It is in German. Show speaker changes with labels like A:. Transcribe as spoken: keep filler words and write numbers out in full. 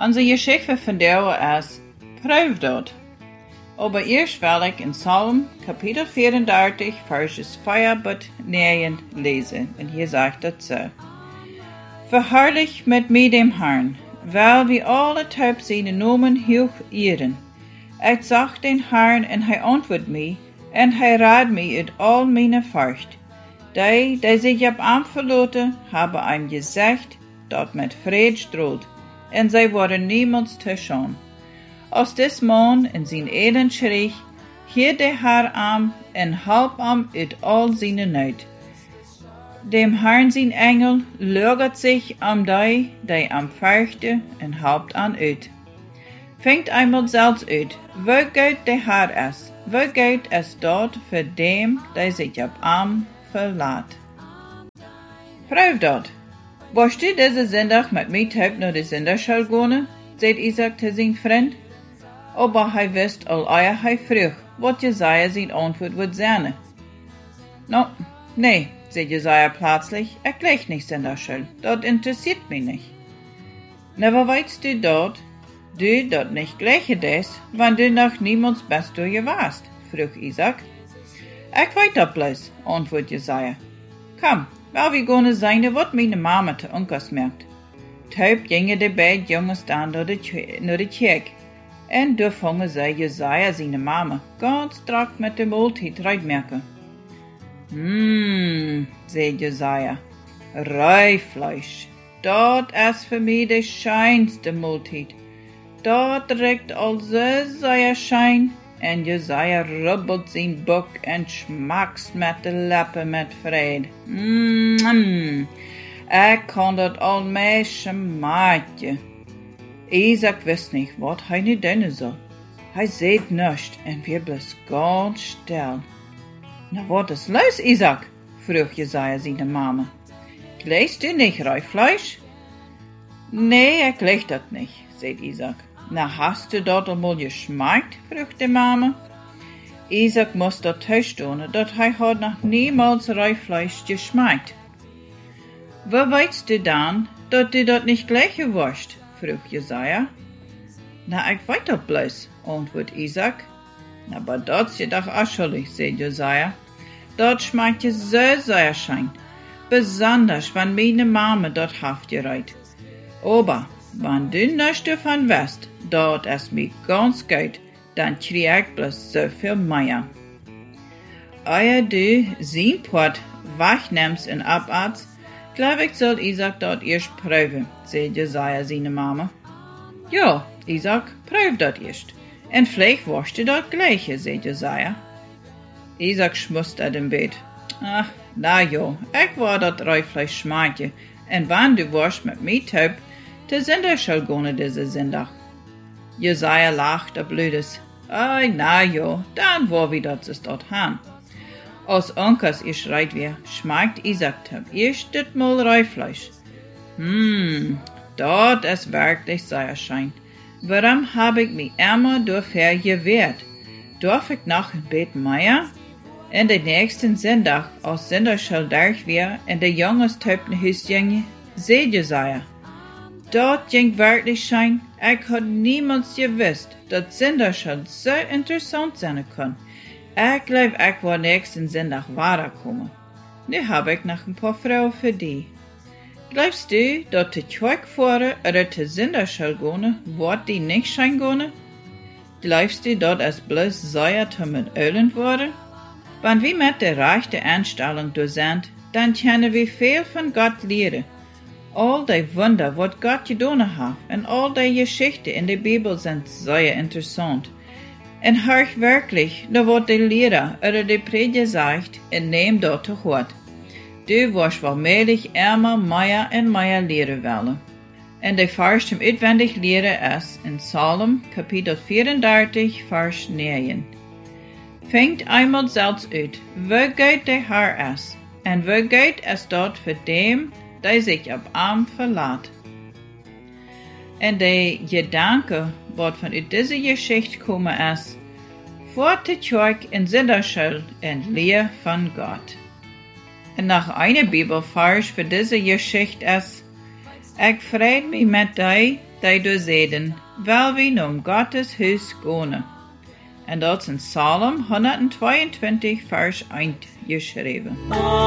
A: Onze Geschichte von der ist, prüf dort. Aber erst will ich in Psalm, Kapitel vierunderdertig, Verses vier bis neun lesen. Und hier sagt es so. Verherrlich mit mir dem Herrn, weil wir alle taub seine Namen hoch ehren. Ich sag den Herrn, und er antwortet mir, und er rad mir in all meine Furcht. Die, die sich ab ihm verloten, haben ihm gesagt, dort mit Fried strahlt, und sie worden niemals te schon. Aus des Mann in sein Elend schrie, hier der Herr am, und halb am ut all seine Not. Dem Herrn sein Engel lügert sich am die, die am fürchte, und halbt an ut. Fängt einmal selbst ut, wo geht der Herr es, wo geht es dort für dem, der sich ab am verlaat. Prüf dort. Warst du diese Sonntag mit mir taub nach der Sonderschule gehen? Sagt Isaac zu seinem Freund. Aber er wisst all eier er früh, was Jesaja sein Antwort wird sein. No, nee, sagt Jesaja plötzlich, ich gleich nicht Sonderschule, das interessiert mich nicht. Na, wo weißt du dort, du dort nicht gleiche des, wenn du noch niemals best du je warst, frug Isaac. Ich weiß das bloß, antwortet Jesaja. Komm, weil wir gonna sein, wat meine Mama te Unkers merkt. Taub gingen die beiden Jungs dann naar de, naar de Kirche. En daar vangen zij Jesaja seine Mama ganz strak mit der Maaltijd reitmerken. Hm, zei Jesaja, Reifleisch, dat is für mich de scheinste Maaltijd. Dat regt al so sehr schein. En Jesaja rubbelt zijn buk en schmackst met de lippen met vrede. Mmm, ik kan dat al mee schmaatje. Isaac wist niet wat hij nu doen zal. Hij zeet nichts en wir bloß ganz still. Na, wat is los, Isaac? vroeg Jesaja zijn Mama. Gleest du nicht Reifleisch? Nee, ik leg dat niet, zei Isaac. Na, hast du dort einmal geschmeckt? frug die Mama. Isaac muss dort testen, dat hij had noch niemals Reifleisch geschmeckt. Wo weißt du dann, dat du dort nicht gleiche warst? frug Jesaja. Na, ich weiß doch bloß, antwortet Isaac. Na, aber dat's je doch aschelig, sagt Jesaja. Dort schmeckt je so sehr schein, besonders wenn meine Mama dort haft gereit. Aber, wenn du nicht davon weißt, dort es mir ganz gut, dann krieg ich bloß so viel mehr. Ehe du sein Port wegnimmst und abarzt, glaub ich, soll Isaac dort erst prüfen, sagt Jesaja seine Mama. Ja, Isaac, prüf dort erst. Und vielleicht warst du dort gleiche, sagt Jesaja. Isaac schmustert im Bett. Ach, na jo, ich war dort Reifleisch schmeitje, und wenn du warst mit mir taub, te Sonderschule gone diese Sonntag. Jesaja lachte blödes. Ei, na jo, dann war wir dort es dort han. Aus Unkers ihr schreit wir, schmeckt Isaac zum ersten Mal Reifleisch. Hm, dort es wirklich sehr scheint. Warum hab ich mich immer dafür gewehrt? Darf ich noch ein Bett mehr? In den nächsten Sonntag aus Sonderschule durch wir in der Jungs töpten Hüs gingen, seht Jesaja. Dort ging wirklich schein, ich had niemals gewusst, dass Sonderschule so interessant sein kann. Ich glaub, ich war nächsten Sonntag weiterkommen. Nu hab ich noch ein paar Frauen für die. Glaubst du, dass die Kirche fahren oder die Sonderschule gehen, wird die nicht schein gehen? Glaubst du, dass es bloß Säuer mit Ölen worden? Wenn wir mit der rechten Einstellung durch sind, dann können wir viel von Gott lernen. All die Wunder, was Gott getan hat, und all die Geschichten in der Bibel sind sehr interessant. Und hör wirklich, da was der Lehrer oder der Prediger sagt, und nehm dort zu Hort. Du wirst wahrscheinlich immer mehr und mehr lehren wollen. Und der Vers zum utwendig lehren ist in Psalm, Kapitel vierunderdertig, Vers neun. Fängt einmal selbst ut, wo geht der Herr es, und wo geht es dort für dem, der sich ab ihm verlaat. Und der Gedanke, was von dieser Geschichte kommen ist, vor die Kirche in Sonderschule und Lehre von Gott. Und nach einer Bibelvers für diese Geschichte ist, ich freue mich mit dir, die du zeden, wel we om Gottes huis gaan. En dat is in Psalm honderdtweeëntwintig vers één geschreven.